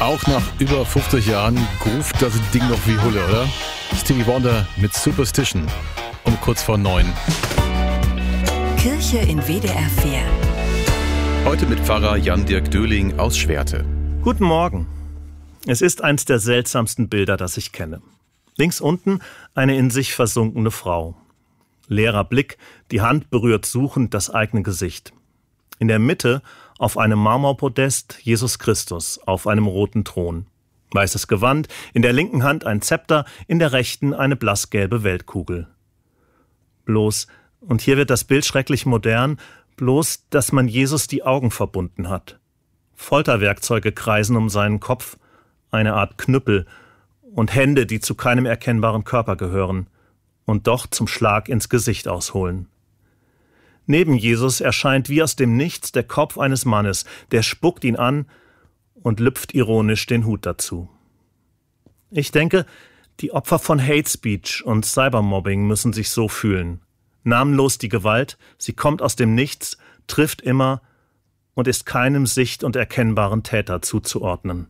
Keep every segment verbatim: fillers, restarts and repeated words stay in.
Auch nach über fünfzig Jahren groovt das Ding noch wie Hulle, oder? Stevie Wonder mit Superstition um kurz vor neun. Kirche in W D R vier. Heute mit Pfarrer Jan-Dirk Döhling aus Schwerte. Guten Morgen. Es ist eins der seltsamsten Bilder, das ich kenne. Links unten eine in sich versunkene Frau. Leerer Blick, die Hand berührt suchend das eigene Gesicht. In der Mitte auf einem Marmorpodest Jesus Christus auf einem roten Thron. Weißes Gewand, in der linken Hand ein Zepter, in der rechten eine blassgelbe Weltkugel. Bloß, und hier wird das Bild schrecklich modern, bloß, dass man Jesus die Augen verbunden hat. Folterwerkzeuge kreisen um seinen Kopf, eine Art Knüppel, und Hände, die zu keinem erkennbaren Körper gehören und doch zum Schlag ins Gesicht ausholen. Neben Jesus erscheint wie aus dem Nichts der Kopf eines Mannes, der spuckt ihn an und lüpft ironisch den Hut dazu. Ich denke, die Opfer von Hate Speech und Cybermobbing müssen sich so fühlen. Namenlos die Gewalt, sie kommt aus dem Nichts, trifft immer und ist keinem sicht- und erkennbaren Täter zuzuordnen.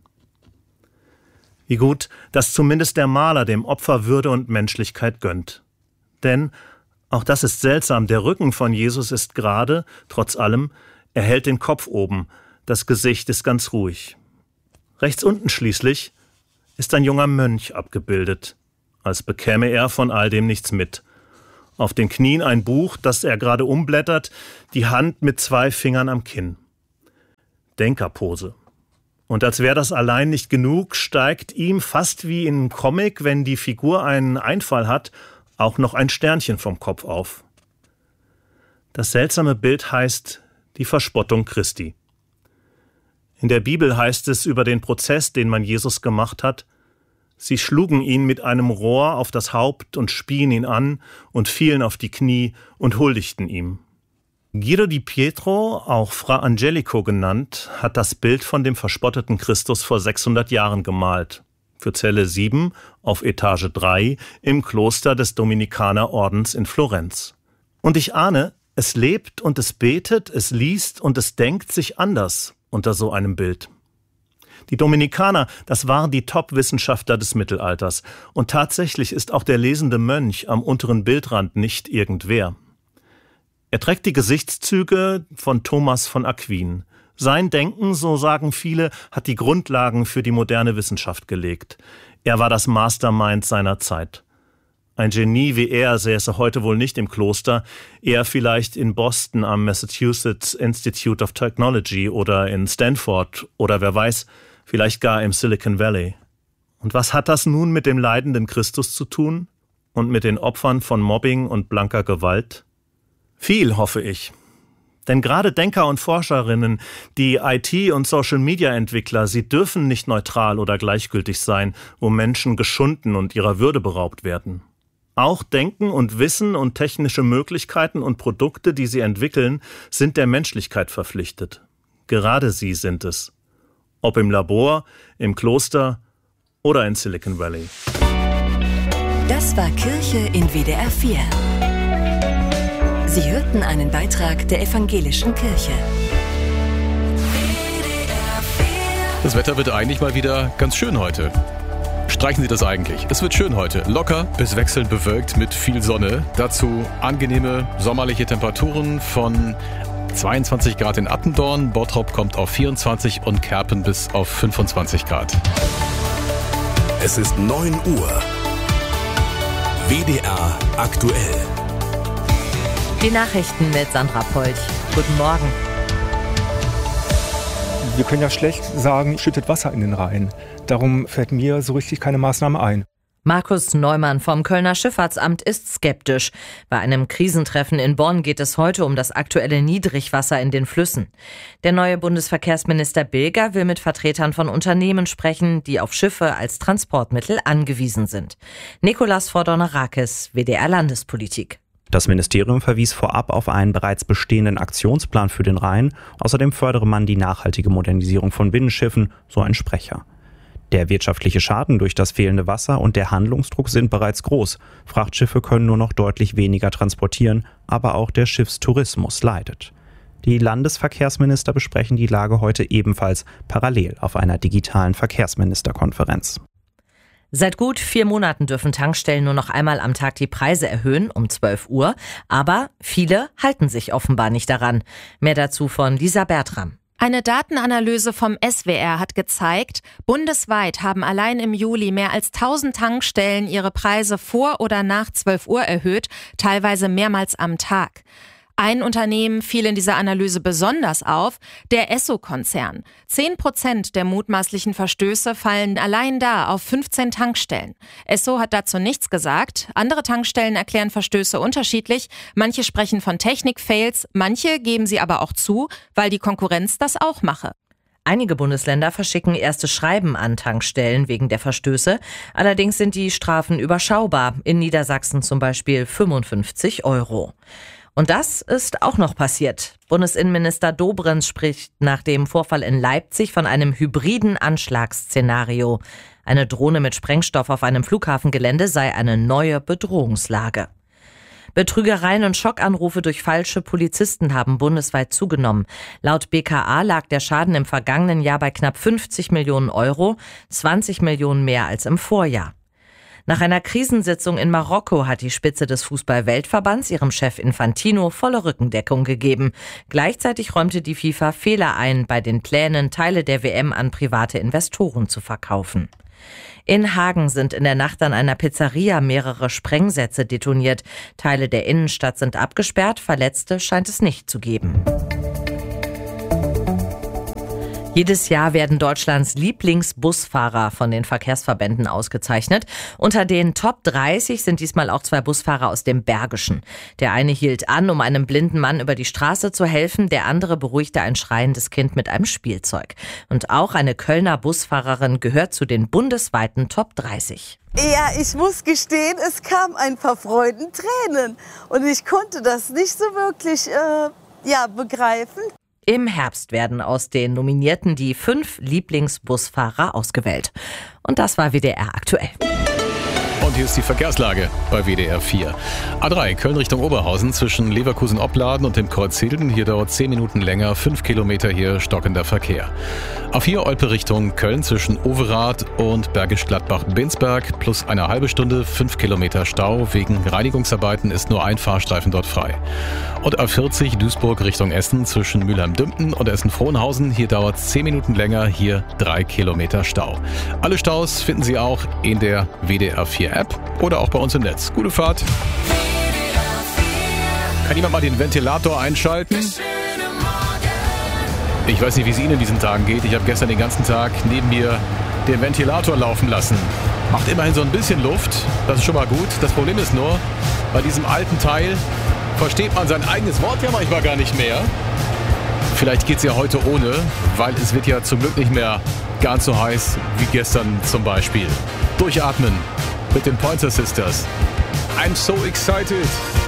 Wie gut, dass zumindest der Maler dem Opfer Würde und Menschlichkeit gönnt. Denn auch das ist seltsam, der Rücken von Jesus ist gerade, trotz allem, er hält den Kopf oben, das Gesicht ist ganz ruhig. Rechts unten schließlich ist ein junger Mönch abgebildet, als bekäme er von all dem nichts mit. Auf den Knien ein Buch, das er gerade umblättert, die Hand mit zwei Fingern am Kinn. Denkerpose. Und als wäre das allein nicht genug, steigt ihm fast wie in einem Comic, wenn die Figur einen Einfall hat, auch noch ein Sternchen vom Kopf auf. Das seltsame Bild heißt die Verspottung Christi. In der Bibel heißt es über den Prozess, den man Jesus gemacht hat: Sie schlugen ihn mit einem Rohr auf das Haupt und spien ihn an und fielen auf die Knie und huldigten ihm. Guido di Pietro, auch Fra Angelico genannt, hat das Bild von dem verspotteten Christus vor sechshundert Jahren gemalt. Für Zelle sieben auf Etage drei im Kloster des Dominikanerordens in Florenz. Und ich ahne, es lebt und es betet, es liest und es denkt sich anders unter so einem Bild. Die Dominikaner, das waren die Top-Wissenschaftler des Mittelalters. Und tatsächlich ist auch der lesende Mönch am unteren Bildrand nicht irgendwer. Er trägt die Gesichtszüge von Thomas von Aquin. Sein Denken, so sagen viele, hat die Grundlagen für die moderne Wissenschaft gelegt. Er war das Mastermind seiner Zeit. Ein Genie wie er säße heute wohl nicht im Kloster, eher vielleicht in Boston am Massachusetts Institute of Technology oder in Stanford oder wer weiß, vielleicht gar im Silicon Valley. Und was hat das nun mit dem leidenden Christus zu tun? Und mit den Opfern von Mobbing und blanker Gewalt? Viel, hoffe ich. Denn gerade Denker und Forscherinnen, die I T- und Social-Media-Entwickler, sie dürfen nicht neutral oder gleichgültig sein, wo Menschen geschunden und ihrer Würde beraubt werden. Auch Denken und Wissen und technische Möglichkeiten und Produkte, die sie entwickeln, sind der Menschlichkeit verpflichtet. Gerade sie sind es. Ob im Labor, im Kloster oder in Silicon Valley. Das war Kirche in W D R vier. Sie hörten einen Beitrag der Evangelischen Kirche. Das Wetter wird eigentlich mal wieder ganz schön heute. Streichen Sie das eigentlich. Es wird schön heute. Locker bis wechselnd bewölkt mit viel Sonne. Dazu angenehme sommerliche Temperaturen von zweiundzwanzig Grad in Attendorn. Bottrop kommt auf vierundzwanzig und Kerpen bis auf fünfundzwanzig Grad. Es ist neun Uhr. W D R aktuell. Die Nachrichten mit Sandra Polch. Guten Morgen. Wir können ja schlecht sagen, schüttet Wasser in den Rhein. Darum fällt mir so richtig keine Maßnahme ein. Markus Neumann vom Kölner Schifffahrtsamt ist skeptisch. Bei einem Krisentreffen in Bonn geht es heute um das aktuelle Niedrigwasser in den Flüssen. Der neue Bundesverkehrsminister Bilger will mit Vertretern von Unternehmen sprechen, die auf Schiffe als Transportmittel angewiesen sind. Nikolas Fordonarakis, W D R Landespolitik. Das Ministerium verwies vorab auf einen bereits bestehenden Aktionsplan für den Rhein. Außerdem fördere man die nachhaltige Modernisierung von Binnenschiffen, so ein Sprecher. Der wirtschaftliche Schaden durch das fehlende Wasser und der Handlungsdruck sind bereits groß. Frachtschiffe können nur noch deutlich weniger transportieren, aber auch der Schiffstourismus leidet. Die Landesverkehrsminister besprechen die Lage heute ebenfalls parallel auf einer digitalen Verkehrsministerkonferenz. Seit gut vier Monaten dürfen Tankstellen nur noch einmal am Tag die Preise erhöhen, um zwölf Uhr. Aber viele halten sich offenbar nicht daran. Mehr dazu von Lisa Bertram. Eine Datenanalyse vom S W R hat gezeigt, bundesweit haben allein im Juli mehr als tausend Tankstellen ihre Preise vor oder nach zwölf Uhr erhöht, teilweise mehrmals am Tag. Ein Unternehmen fiel in dieser Analyse besonders auf, der Esso-Konzern. Zehn Prozent der mutmaßlichen Verstöße fallen allein da auf fünfzehn Tankstellen. Esso hat dazu nichts gesagt. Andere Tankstellen erklären Verstöße unterschiedlich. Manche sprechen von Technik-Fails, manche geben sie aber auch zu, weil die Konkurrenz das auch mache. Einige Bundesländer verschicken erste Schreiben an Tankstellen wegen der Verstöße. Allerdings sind die Strafen überschaubar. In Niedersachsen zum Beispiel fünfundfünfzig Euro. Und das ist auch noch passiert. Bundesinnenminister Dobrindt spricht nach dem Vorfall in Leipzig von einem hybriden Anschlagsszenario. Eine Drohne mit Sprengstoff auf einem Flughafengelände sei eine neue Bedrohungslage. Betrügereien und Schockanrufe durch falsche Polizisten haben bundesweit zugenommen. Laut B K A lag der Schaden im vergangenen Jahr bei knapp fünfzig Millionen Euro, zwanzig Millionen mehr als im Vorjahr. Nach einer Krisensitzung in Marokko hat die Spitze des Fußball-Weltverbands ihrem Chef Infantino volle Rückendeckung gegeben. Gleichzeitig räumte die FIFA Fehler ein bei den Plänen, Teile der W M an private Investoren zu verkaufen. In Hagen sind in der Nacht an einer Pizzeria mehrere Sprengsätze detoniert. Teile der Innenstadt sind abgesperrt, Verletzte scheint es nicht zu geben. Jedes Jahr werden Deutschlands Lieblingsbusfahrer von den Verkehrsverbänden ausgezeichnet. Unter den Top dreißig sind diesmal auch zwei Busfahrer aus dem Bergischen. Der eine hielt an, um einem blinden Mann über die Straße zu helfen. Der andere beruhigte ein schreiendes Kind mit einem Spielzeug. Und auch eine Kölner Busfahrerin gehört zu den bundesweiten Top dreißig. Ja, ich muss gestehen, es kam ein paar Freudentränen. Und ich konnte das nicht so wirklich äh, ja, begreifen. Im Herbst werden aus den Nominierten die fünf Lieblingsbusfahrer ausgewählt. Und das war W D R aktuell. Und hier ist die Verkehrslage bei W D R vier. A drei, Köln Richtung Oberhausen zwischen Leverkusen-Opladen und dem Kreuz Hilden. Hier dauert zehn Minuten länger, fünf Kilometer hier stockender Verkehr. A vier, Olpe Richtung Köln zwischen Overath und Bergisch Gladbach-Binsberg plus eine halbe Stunde, fünf Kilometer Stau. Wegen Reinigungsarbeiten ist nur ein Fahrstreifen dort frei. Und A vierzig, Duisburg Richtung Essen zwischen Mülheim-Dümpten und Essen-Frohnhausen. Hier dauert es zehn Minuten länger, hier drei Kilometer Stau. Alle Staus finden Sie auch in der W D R vier App oder auch bei uns im Netz. Gute Fahrt. Kann jemand mal den Ventilator einschalten? Ich weiß nicht, wie es Ihnen in diesen Tagen geht. Ich habe gestern den ganzen Tag neben mir den Ventilator laufen lassen. Macht immerhin so ein bisschen Luft. Das ist schon mal gut. Das Problem ist nur, bei diesem alten Teil versteht man sein eigenes Wort ja manchmal gar nicht mehr. Vielleicht geht es ja heute ohne, weil es wird ja zum Glück nicht mehr ganz so heiß wie gestern zum Beispiel. Durchatmen mit den Pointer Sisters. I'm so excited.